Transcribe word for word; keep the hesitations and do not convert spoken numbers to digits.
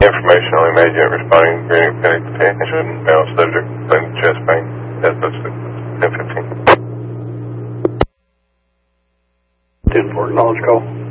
Information only made yet responding to Green Penny Detention. Now subject claim chest pain. That's ten fifteen. ten four, knowledge call.